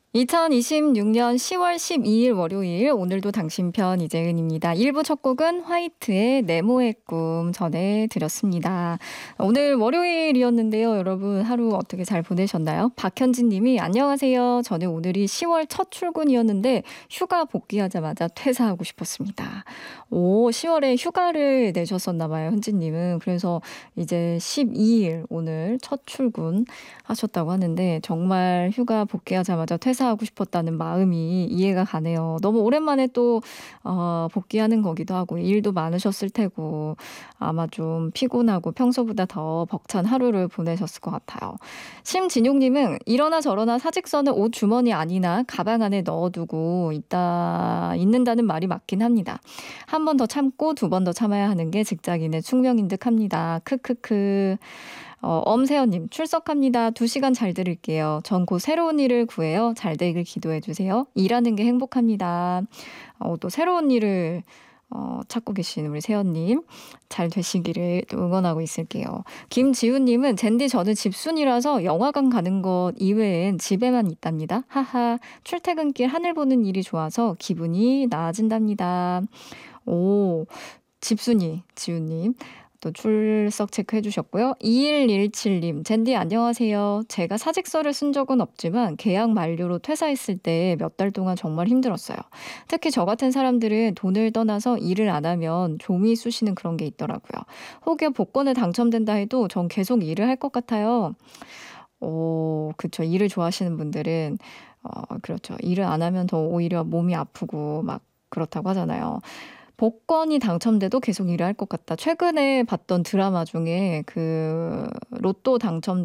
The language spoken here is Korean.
2026년 10월 12일 월요일 오늘도 당신편 이재은입니다. 1부 첫 곡은 화이트의 네모의 꿈 전해드렸습니다. 오늘 월요일이었는데요. 여러분 하루 어떻게 잘 보내셨나요? 박현진 님이 안녕하세요. 저는 오늘이 10월 첫 출근이었는데 휴가 복귀하자마자 퇴사하고 싶었습니다. 오, 10월에 휴가를 내셨었나 봐요. 현진 님은. 그래서 이제 12일 오늘 첫 출근 하셨다고 하는데 정말 휴가 복귀하자마자 퇴사하고 싶었다는 마음이 이해가 가네요. 너무 오랜만에 또 복귀하는 거기도 하고 일도 많으셨을 테고 아마 좀 피곤하고 평소보다 더 벅찬 하루를 보내셨을 것 같아요. 심진용님은 이러나 저러나 사직서는 옷 주머니 안이나 가방 안에 넣어두고 있는다는 말이 맞긴 합니다. 한 번 더 참고 두 번 더 참아야 하는 게 직장인의 숙명인 듯 합니다. 크크크. 엄세연님 출석합니다. 2시간 잘 들을게요. 전 곧 새로운 일을 구해요. 잘 되길 기도해 주세요. 일하는 게 행복합니다. 또 새로운 일을 찾고 계신 우리 세연님 잘 되시기를 응원하고 있을게요. 김지훈님은 젠디 저는 집순이라서 영화관 가는 것 이외엔 집에만 있답니다. 하하 출퇴근길 하늘 보는 일이 좋아서 기분이 나아진답니다. 오 집순이 지훈님 또 출석 체크해 주셨고요. 2117님, 젠디 안녕하세요. 제가 사직서를 쓴 적은 없지만 계약 만료로 퇴사했을 때 몇 달 동안 정말 힘들었어요. 특히 저 같은 사람들은 돈을 떠나서 일을 안 하면 좀이 쑤시는 그런 게 있더라고요. 혹여 복권에 당첨된다 해도 전 계속 일을 할 것 같아요. 오, 그쵸. 일을 좋아하시는 분들은 그렇죠. 일을 안 하면 더 오히려 몸이 아프고 막 그렇다고 하잖아요. 복권이 당첨돼도 계속 일을 할 것 같다. 최근에 봤던 드라마 중에 그 로또 당첨된